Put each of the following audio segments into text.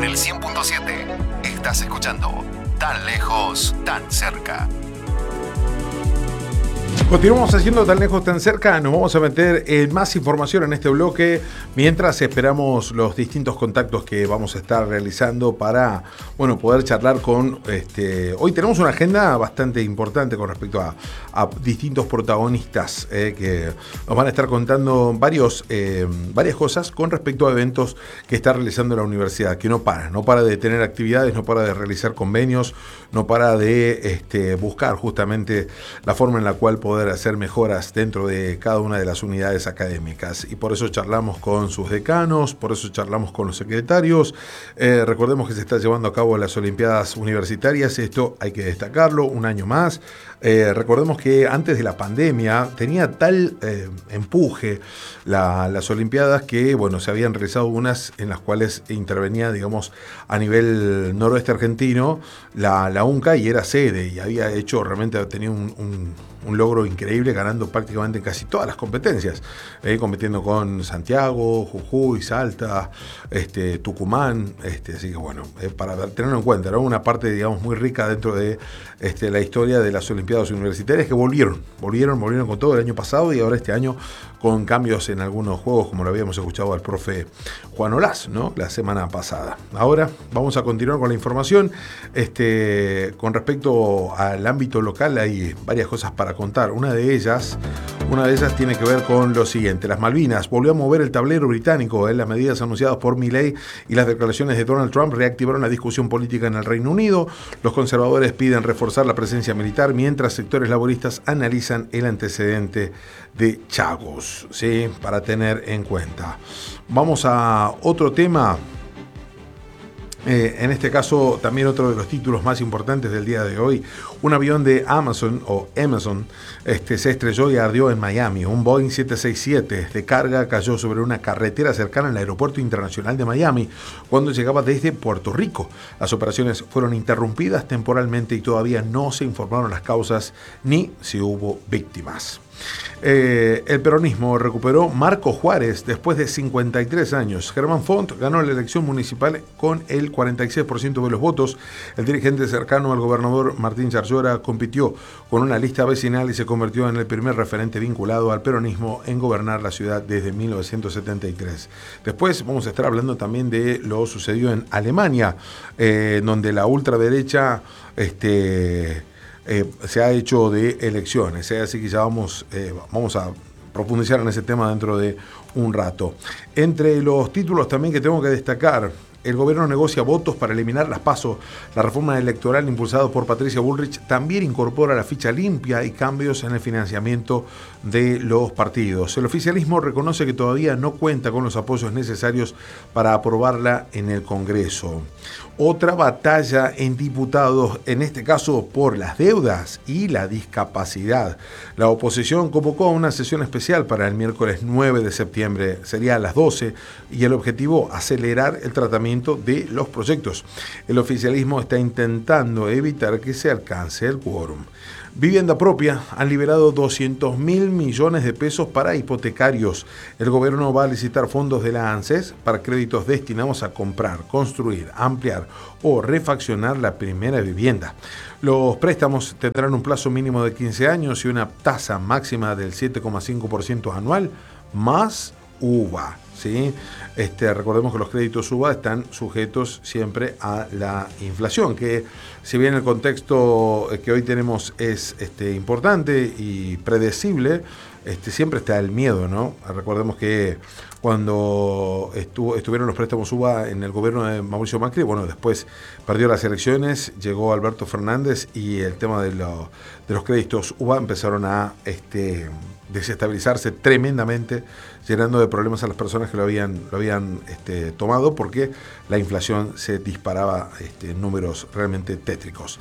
En el 100.7 estás escuchando Tan Lejos, Tan Cerca. Continuamos haciendo Tan Lejos, Tan Cerca. Nos vamos a meter en más información en este bloque mientras esperamos los distintos contactos que vamos a estar realizando para, bueno, poder charlar con hoy tenemos una agenda bastante importante con respecto a distintos protagonistas que nos van a estar contando varias cosas con respecto a eventos que está realizando la universidad, que no para de tener actividades, no para de realizar convenios, no para de buscar justamente la forma en la cual poder hacer mejoras dentro de cada una de las unidades académicas. Y por eso charlamos con sus decanos, por eso charlamos con los secretarios. Recordemos que se está llevando a cabo las Olimpiadas Universitarias, esto hay que destacarlo, un año más. Recordemos que antes de la pandemia tenía tal empuje las Olimpiadas que, bueno, se habían realizado unas en las cuales intervenía, digamos, a nivel noroeste argentino, la UNCA, y era sede, y había hecho, realmente tenía un logro increíble, ganando prácticamente en casi todas las competencias, compitiendo con Santiago, Jujuy, Salta, Tucumán, así que bueno, para tenerlo en cuenta, era una parte, digamos, muy rica dentro de la historia de las Olimpiadas Universitarias, que volvieron con todo el año pasado, y ahora este año con cambios en algunos juegos, como lo habíamos escuchado al profe Juan Olaz, ¿no?, la semana pasada. Ahora vamos a continuar con la información. Con respecto al ámbito local hay varias cosas para contar. Una de ellas tiene que ver con lo siguiente. Las Malvinas volvió a mover el tablero británico. Las medidas anunciadas por Milley y las declaraciones de Donald Trump reactivaron la discusión política en el Reino Unido. Los conservadores piden reforzar la presencia militar, mientras sectores laboristas analizan el antecedente de Chagos, ¿sí?, para tener en cuenta. Vamos a otro tema. En este caso, también otro de los títulos más importantes del día de hoy: un avión de Amazon se estrelló y ardió en Miami. Un Boeing 767 de carga cayó sobre una carretera cercana al Aeropuerto Internacional de Miami cuando llegaba desde Puerto Rico. Las operaciones fueron interrumpidas temporalmente y todavía no se informaron las causas ni si hubo víctimas. El peronismo recuperó Marco Juárez después de 53 años. Germán Font ganó la elección municipal con el 46% de los votos. El dirigente cercano al gobernador Martín Yarlora compitió con una lista vecinal y se convirtió en el primer referente vinculado al peronismo en gobernar la ciudad desde 1973. Después vamos a estar hablando también de lo sucedido en Alemania, donde la ultraderecha se ha hecho de elecciones, así que ya vamos a profundizar en ese tema dentro de un rato. Entre los títulos también que tengo que destacar: el gobierno negocia votos para eliminar las PASO. La reforma electoral impulsada por Patricia Bullrich también incorpora la ficha limpia y cambios en el financiamiento de los partidos. El oficialismo reconoce que todavía no cuenta con los apoyos necesarios para aprobarla en el Congreso. Otra batalla en diputados, en este caso por las deudas y la discapacidad. La oposición convocó una sesión especial para el miércoles 9 de septiembre, sería a las 12, y el objetivo: acelerar el tratamiento de los proyectos. El oficialismo está intentando evitar que se alcance el quórum. Vivienda propia: han liberado 200.000 millones de pesos para hipotecarios. El gobierno va a licitar fondos de la ANSES para créditos destinados a comprar, construir, ampliar o refaccionar la primera vivienda. Los préstamos tendrán un plazo mínimo de 15 años y una tasa máxima del 7,5% anual más UVA. ¿Sí? Recordemos que los créditos UVA están sujetos siempre a la inflación, que si bien el contexto que hoy tenemos es importante y predecible, siempre está el miedo, ¿no? Recordemos que cuando estuvieron los préstamos UVA en el gobierno de Mauricio Macri, bueno, después perdió las elecciones, llegó Alberto Fernández y el tema de los créditos UVA empezaron a desestabilizarse tremendamente, llenando de problemas a las personas que lo habían tomado, porque la inflación se disparaba en números realmente tétricos.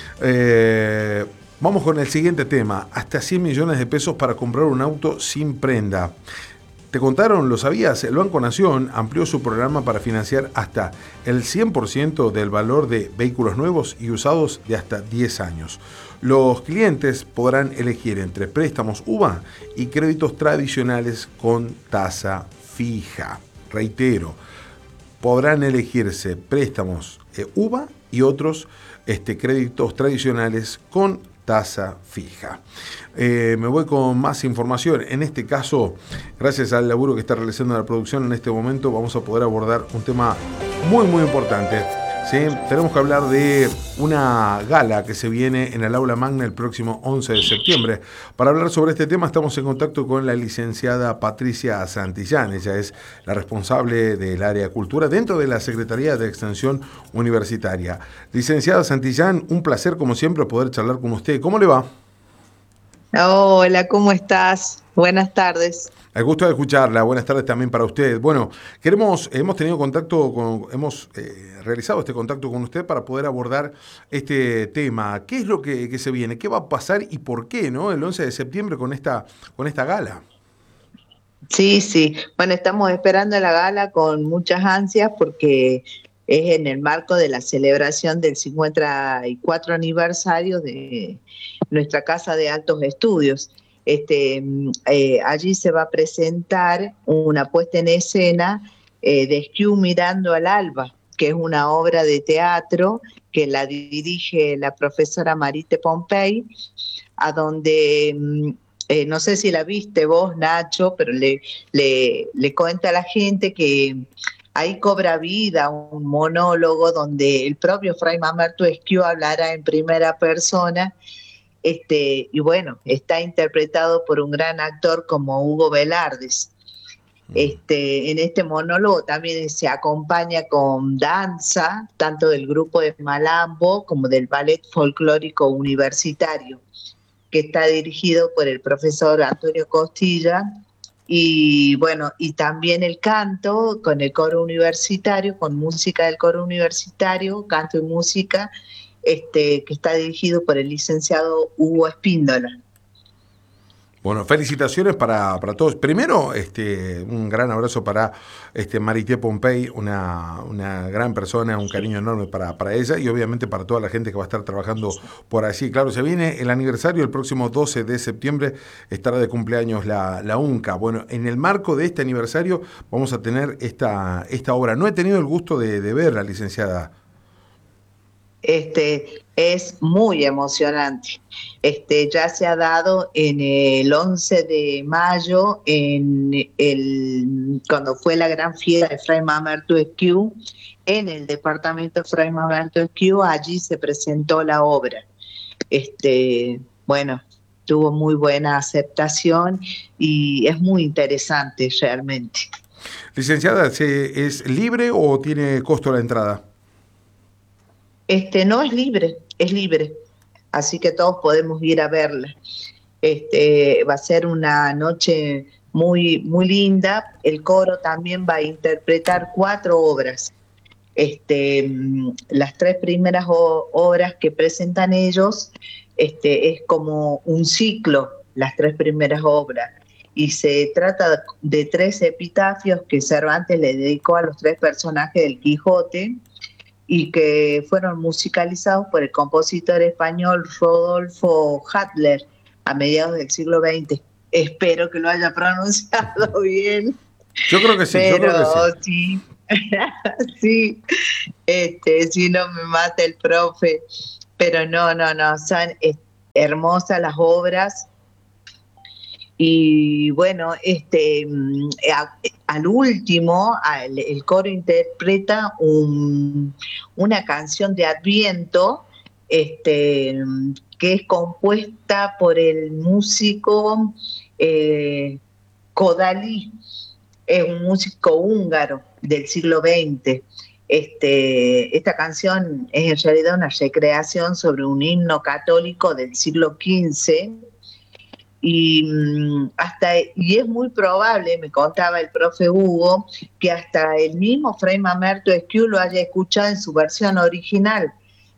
Vamos con el siguiente tema: hasta 100 millones de pesos para comprar un auto sin prenda. ¿Te contaron? ¿Lo sabías? El Banco Nación amplió su programa para financiar hasta el 100% del valor de vehículos nuevos y usados de hasta 10 años. Los clientes podrán elegir entre préstamos UVA y créditos tradicionales con tasa fija. Reitero, podrán elegirse préstamos UVA y otros créditos tradicionales con tasa fija. Me voy con más información. En este caso, gracias al laburo que está realizando la producción en este momento, vamos a poder abordar un tema muy importante. ¿Sí? Tenemos que hablar de una gala que se viene en el Aula Magna el próximo 11 de septiembre. Para hablar sobre este tema estamos en contacto con la licenciada Patricia Santillán. Ella es la responsable del área cultura dentro de la Secretaría de Extensión Universitaria. Licenciada Santillán, un placer como siempre poder charlar con usted. ¿Cómo le va? Hola, ¿cómo estás? Buenas tardes. El gusto de escucharla. Buenas tardes también para usted. Bueno, hemos tenido contacto hemos realizado este contacto con usted para poder abordar este tema. ¿Qué es lo que se viene? ¿Qué va a pasar y por qué, no? El 11 de septiembre con esta gala. Sí. Bueno, estamos esperando la gala con muchas ansias porque es en el marco de la celebración del 54 aniversario de nuestra Casa de Altos Estudios. Allí se va a presentar una puesta en escena de Skew Mirando al Alba, que es una obra de teatro que la dirige la profesora Marite Pompey, a donde no sé si la viste vos, Nacho, pero le cuenta a la gente que ahí cobra vida un monólogo donde el propio Fray Mamerto Skew hablará en primera persona. Y bueno, está interpretado por un gran actor como Hugo Velardes. En este monólogo también se acompaña con danza, tanto del grupo de Malambo como del Ballet Folclórico Universitario, que está dirigido por el profesor Antonio Costilla, y bueno, y también el canto con el coro universitario, con música del coro universitario, canto y música, que está dirigido por el licenciado Hugo Espíndola. Bueno, felicitaciones para todos. Primero, un gran abrazo para Marité Pompey, una gran persona, un cariño enorme para ella y obviamente para toda la gente que va a estar trabajando por allí. Claro, se viene el aniversario, el próximo 12 de septiembre estará de cumpleaños la UNCA. Bueno, en el marco de este aniversario vamos a tener esta obra. No he tenido el gusto de verla, licenciada. Es muy emocionante. Ya se ha dado en el 11 de mayo, cuando fue la gran fiesta de Fray Mamerto Skew, en el departamento de Fray Mamerto Skew, allí se presentó la obra. Bueno, tuvo muy buena aceptación y es muy interesante realmente. Licenciada, ¿es libre o tiene costo la entrada? No es libre, así que todos podemos ir a verla. Va a ser una noche muy linda. El coro también va a interpretar 4 obras. Las 3 primeras obras que presentan ellos, es como un ciclo, las 3 primeras obras. Y se trata de 3 epitafios que Cervantes le dedicó a los 3 personajes del Quijote, y que fueron musicalizados por el compositor español Rodolfo Hattler a mediados del siglo XX. Espero que lo haya pronunciado bien. Yo creo que sí, pero sí. Sí, si no me mata el profe. Pero no, son hermosas las obras. Y bueno, al último, el coro interpreta una canción de Adviento, que es compuesta por el músico Kodály, es un músico húngaro del siglo XX. Esta canción es en realidad una recreación sobre un himno católico del siglo XV. Y es muy probable, me contaba el profe Hugo, que hasta el mismo Fray Mamerto Skew lo haya escuchado en su versión original.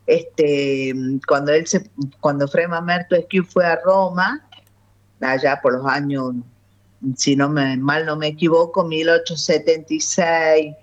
Cuando Fray Mamerto Skew fue a Roma, allá por los años, si no me equivoco, 1876,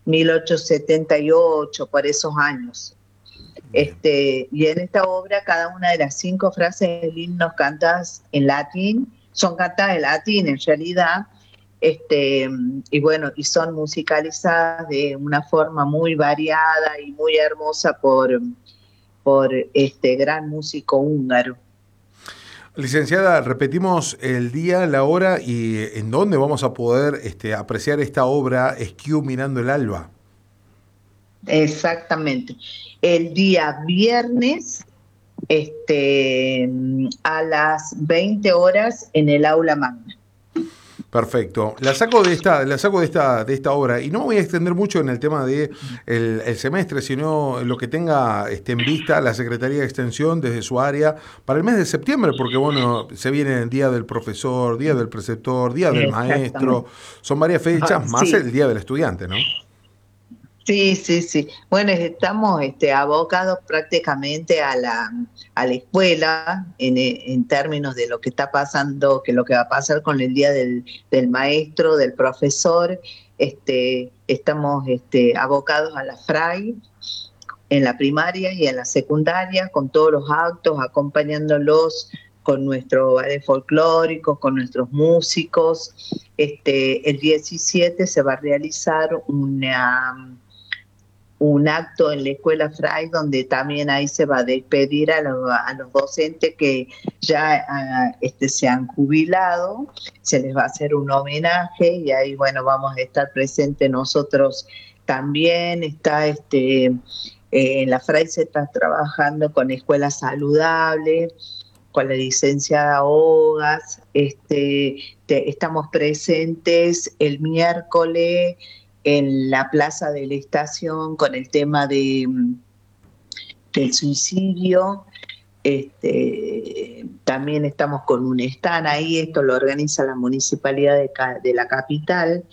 1878, por esos años. Y en esta obra cada una de las 5 frases del himno cantadas en latín, son cantadas en latín en realidad, Y bueno, y son musicalizadas de una forma muy variada y muy hermosa por este gran músico húngaro. Licenciada, repetimos el día, la hora y en dónde vamos a poder apreciar esta obra Esquiú mirando el alba. Exactamente. El día viernes a las 20 horas en el aula magna. Perfecto. La saco de esta obra y no me voy a extender mucho en el tema de el semestre, sino en lo que tenga en vista la Secretaría de Extensión desde su área para el mes de septiembre, porque bueno, se viene el Día del Profesor, Día del Preceptor, Día del Maestro, son varias fechas, más sí. El Día del Estudiante, ¿no? Sí, sí, sí. Bueno, estamos abocados prácticamente a la escuela en términos de lo que está pasando, que lo que va a pasar con el día del maestro, del profesor. Estamos abocados a la FRAI en la primaria y en la secundaria, con todos los actos, acompañándolos con nuestros ballet folclóricos, con nuestros músicos. El 17 se va a realizar un acto en la escuela Frey donde también ahí se va a despedir a los docentes que ya se han jubilado, se les va a hacer un homenaje y ahí bueno vamos a estar presentes nosotros también. Está en la Frey se está trabajando con Escuela Saludable, con la licenciada Ogas, estamos presentes el miércoles en la Plaza de la Estación con el tema del suicidio. También estamos con un stand ahí, esto lo organiza la Municipalidad de la capital.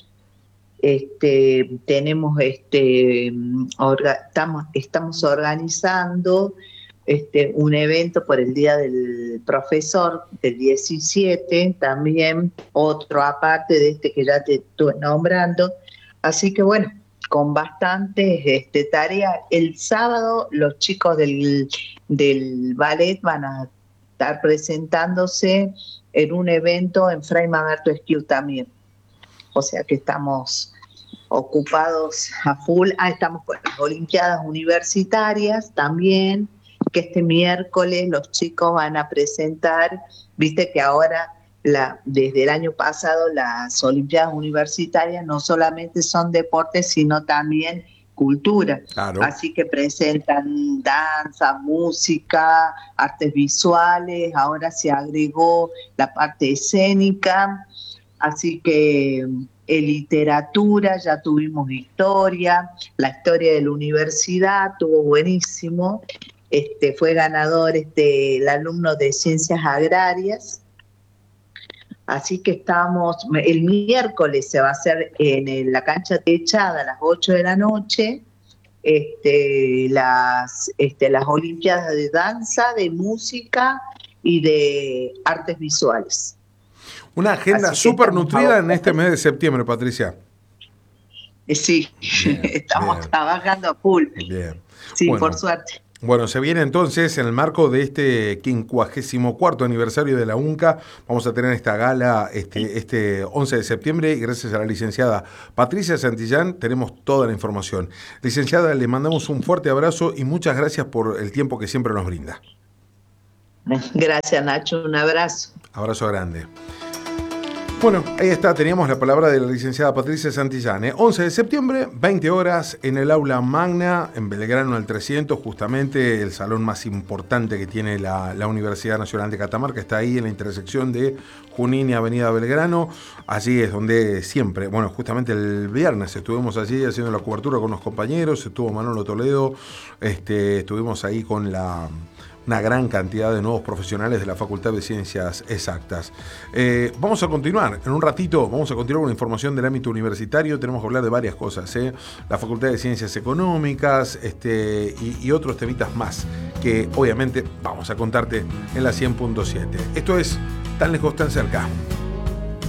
Estamos organizando un evento por el Día del Profesor, del 17, también otro aparte de que ya te estuve nombrando. Así que bueno, con bastantes tareas. El sábado los chicos del ballet van a estar presentándose en un evento en Fray Mamerto Esquiú también. O sea que estamos ocupados a full. Estamos con las Olimpiadas Universitarias también, que este miércoles los chicos van a presentar, viste que ahora desde el año pasado las Olimpiadas Universitarias no solamente son deportes, sino también cultura. Claro. Así que presentan danza, música, artes visuales, ahora se agregó la parte escénica, así que literatura, ya tuvimos historia, la historia de la universidad, estuvo buenísimo. Fue ganador el alumno de Ciencias Agrarias. Así que el miércoles se va a hacer en la cancha techada a las 8 de la noche, las Olimpiadas de danza, de música y de artes visuales. Una agenda súper nutrida en este mes de septiembre, Patricia. Sí, bien, estamos bien trabajando a full. Bien. Sí, bueno, por suerte. Bueno, se viene entonces en el marco de este 54º aniversario de la UNCA, vamos a tener esta gala este 11 de septiembre y gracias a la licenciada Patricia Santillán tenemos toda la información. Licenciada, le mandamos un fuerte abrazo y muchas gracias por el tiempo que siempre nos brinda. Gracias, Nacho, un abrazo. Abrazo grande. Bueno, ahí está, teníamos la palabra de la licenciada Patricia Santillán. 11 de septiembre, 20 horas, en el aula magna, en Belgrano al 300, justamente el salón más importante que tiene la Universidad Nacional de Catamarca, está ahí en la intersección de Junín y Avenida Belgrano. Allí es donde siempre, bueno, justamente el viernes estuvimos allí haciendo la cobertura con los compañeros, estuvo Manolo Toledo, estuvimos ahí con una gran cantidad de nuevos profesionales de la Facultad de Ciencias Exactas. Vamos a continuar, en un ratito vamos a continuar con información del ámbito universitario, tenemos que hablar de varias cosas, la Facultad de Ciencias Económicas y otros temitas más que obviamente vamos a contarte en la 100.7. Esto es Tan Lejos, Tan Cerca.